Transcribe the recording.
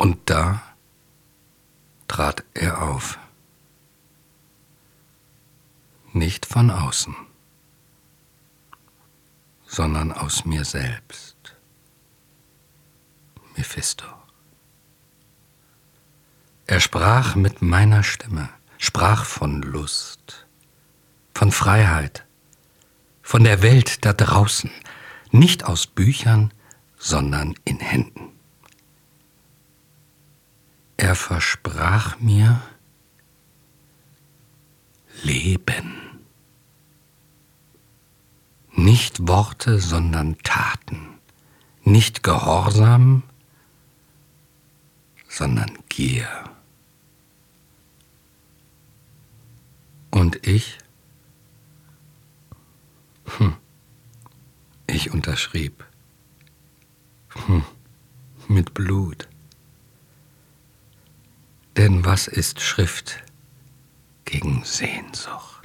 Und da trat er auf. Nicht von außen, sondern aus mir selbst. Mephisto. Er sprach mit meiner Stimme, sprach von Lust, von Freiheit, von der Welt da draußen, nicht aus Büchern, sondern in Händen. Er versprach mir Leben. Nicht Worte, sondern Taten. Nicht Gehorsam, sondern Gier. Und ich? Ich unterschrieb. Mit Blut. Denn was ist Schrift gegen Sehnsucht?